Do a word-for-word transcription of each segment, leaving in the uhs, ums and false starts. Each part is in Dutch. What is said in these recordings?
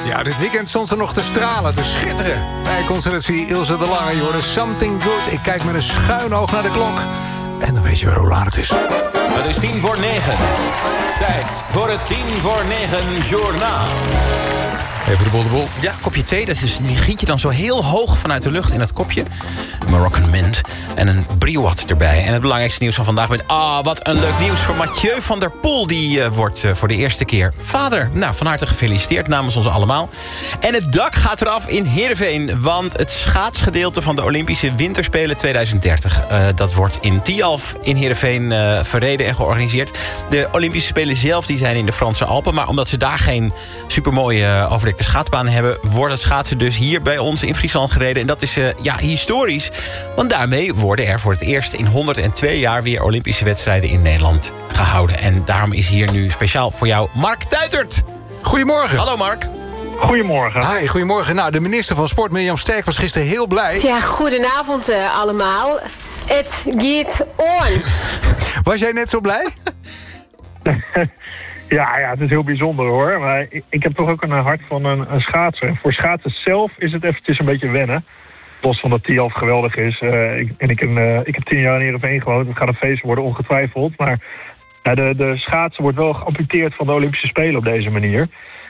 Ja, dit weekend stond ze nog te stralen, te schitteren. Bij concertatie Ilse de Lange, je hoorde Something Good. Ik kijk met een schuin oog naar de klok. En dan weet je wel hoe laat het is. Het is tien voor negen. Tijd voor het tien voor negen journaal. Even de bol de bol. Ja, kopje thee, dat is, die giet je dan zo heel hoog vanuit de lucht in dat kopje. Moroccan mint en een briouat erbij. En het belangrijkste nieuws van vandaag met... Ah, wat een leuk nieuws voor Mathieu van der Poel. Die uh, wordt uh, voor de eerste keer vader. Nou, van harte gefeliciteerd namens ons allemaal. En het dak gaat eraf in Heerenveen. Want het schaatsgedeelte van de Olympische Winterspelen tweeduizend dertig... Uh, dat wordt in Tialf in Heerenveen uh, verreden en georganiseerd. De Olympische Spelen zelf die zijn in de Franse Alpen. Maar omdat ze daar geen supermooie uh, overdekte schaatsbanen hebben... wordt het schaatsen dus hier bij ons in Friesland gereden. En dat is uh, ja, historisch. Want daarmee worden er voor het eerst in honderdtwee jaar... weer Olympische wedstrijden in Nederland gehouden. En daarom is hier nu speciaal voor jou Mark Tuitert. Goedemorgen. Hallo Mark. Goedemorgen. Hi, goedemorgen. Nou, de minister van Sport, Mirjam Sterk, was gisteren heel blij. Ja, goedenavond uh, allemaal. Het gaat on. Was jij net zo blij? ja, ja, het is heel bijzonder hoor. Maar ik, ik heb toch ook een hart van een, een schaatser. Voor schaatsen zelf is het eventjes een beetje wennen. Los van dat Tialf geweldig is. Uh, ik, en ik, uh, ik heb tien jaar in Heerenveen gewoond. Het gaat een feest worden, ongetwijfeld. Maar uh, de, de schaatsen wordt wel geamputeerd van de Olympische Spelen op deze manier.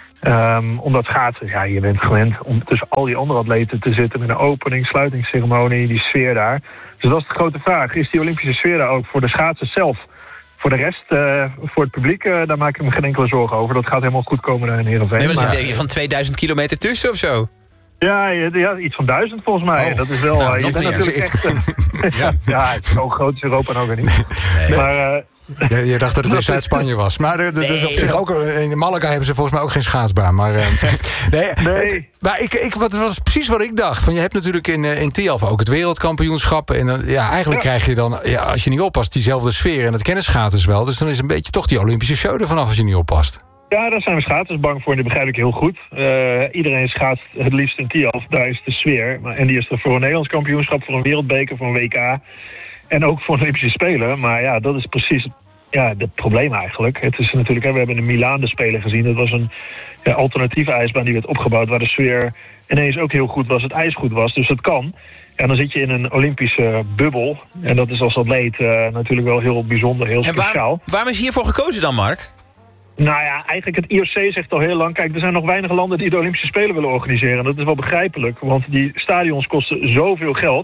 Um, omdat schaatsen, ja, je bent gewend om tussen al die andere atleten te zitten... met een opening, sluitingsceremonie, die sfeer daar. Dus dat is de grote vraag. Is die Olympische sfeer daar ook voor de schaatsen zelf? Voor de rest, uh, voor het publiek, uh, daar maak ik me geen enkele zorgen over. Dat gaat helemaal goed komen daar in Heerenveen. Nee, maar er maar, zit van tweeduizend kilometer tussen of zo? Ja, ja, iets van duizend volgens mij. Oh, dat is wel. nou, uh, je bent natuurlijk echt. Uh, ja, ja, zo groot is Europa nog weer niet. Nee. Maar. Uh, Ja, je dacht dat het in Zuid-Spanje was. Maar er, dus op zich ook, in Malaga hebben ze volgens mij ook geen schaatsbaan. Maar, uh, nee, nee. Het, maar ik, ik, wat was precies wat ik dacht. Van, je hebt natuurlijk in, in Tialf ook het wereldkampioenschap. En uh, ja, eigenlijk ja. krijg je dan, ja, als je niet oppast, diezelfde sfeer. En dat kennen schaatsers wel. Dus dan is een beetje toch die Olympische show er vanaf als je niet oppast. Ja, daar zijn we schaatsers bang voor en dat begrijp ik heel goed. Uh, iedereen schaatst het liefst in Tialf, daar is de sfeer. En die is er voor een Nederlands kampioenschap, voor een wereldbeker, voor een W K. En ook voor een Olympische Spelen. Maar ja, dat is precies ja, het probleem eigenlijk. Het is natuurlijk, we hebben in Milaan de Spelen gezien. Dat was een ja, alternatieve ijsbaan die werd opgebouwd, waar de sfeer ineens ook heel goed was, het ijs goed was. Dus dat kan. En dan zit je in een Olympische bubbel. En dat is als atleet uh, natuurlijk wel heel bijzonder, heel en speciaal. Waar, waarom is hiervoor gekozen dan, Mark? Nou ja, eigenlijk het I O C zegt al heel lang... Kijk, er zijn nog weinig landen die de Olympische Spelen willen organiseren. Dat is wel begrijpelijk, want die stadions kosten zoveel geld.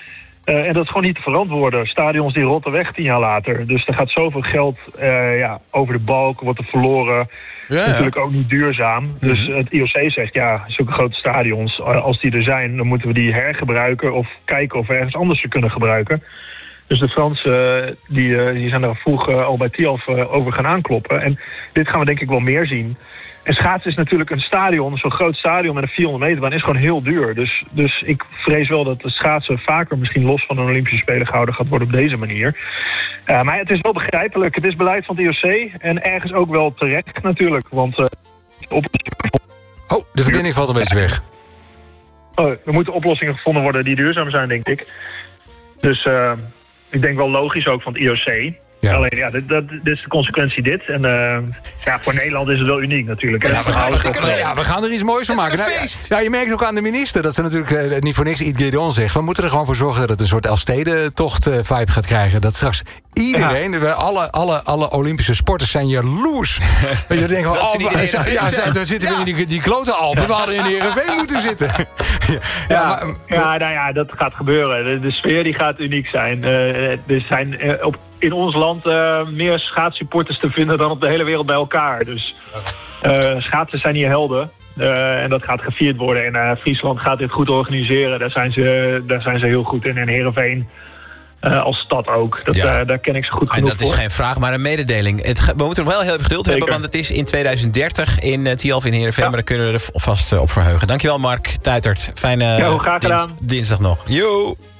Uh, en dat is gewoon niet te verantwoorden. Stadions die rotten weg tien jaar later. Dus er gaat zoveel geld uh, ja, over de balk, wordt er verloren. Ja, ja. Natuurlijk ook niet duurzaam. Mm-hmm. Dus het I O C zegt, ja, zulke grote stadions, uh, als die er zijn... dan moeten we die hergebruiken of kijken of we ergens anders ze kunnen gebruiken. Dus de Fransen uh, die, uh, die zijn er vroeg uh, al bij Tialf uh, over gaan aankloppen. En dit gaan we denk ik wel meer zien. En schaatsen is natuurlijk een stadion, zo'n groot stadion met een vierhonderd meter baan is gewoon heel duur. Dus, dus ik vrees wel dat de schaatsen vaker misschien los van een Olympische Spelen gehouden gaat worden op deze manier. Uh, maar het is wel begrijpelijk. Het is beleid van het I O C en ergens ook wel terecht natuurlijk. Want uh, op... Oh, de verbinding valt een beetje weg. Oh, er moeten oplossingen gevonden worden die duurzaam zijn, denk ik. Dus uh, ik denk wel logisch ook van het I O C. Ja. Alleen, ja, dit, dat, dit is de consequentie dit. En uh, ja, voor Nederland is het wel uniek natuurlijk. Ja, we, gaan, we, gaan, ja, we gaan er iets moois van maken. Nou, ja, ja, je merkt ook aan de minister dat ze natuurlijk uh, niet voor niks Yves Guédon zegt. We moeten er gewoon voor zorgen dat het een soort Elfstedentocht uh, vibe gaat krijgen. Dat straks iedereen, ja. alle, alle, alle Olympische sporters zijn jaloers. Je denkt van, oh, we, ja, ja, daar zitten we ja. in die, die klote Alpen. We hadden in Heerenveen moeten zitten. ja, ja, ja, maar, ja, nou ja, dat gaat gebeuren. De, de sfeer die gaat uniek zijn. Uh, er zijn uh, op in ons land uh, meer schaatssupporters te vinden dan op de hele wereld bij elkaar. Dus uh, schaatsen zijn hier helden. Uh, en dat gaat gevierd worden. En uh, Friesland gaat dit goed organiseren. Daar zijn ze, daar zijn ze heel goed in. En Heerenveen uh, als stad ook. Dat, ja. uh, daar ken ik ze goed genoeg En dat voor. is geen vraag, maar een mededeling. Het, we moeten nog wel heel even geduld Zeker. hebben, want het is in tweeduizend dertig in uh, Tialf in Heerenveen. Ja. Maar daar kunnen we er vast uh, op verheugen. Dankjewel Mark Tuitert. Fijne ja, graag dins, gedaan. dinsdag nog. Yo!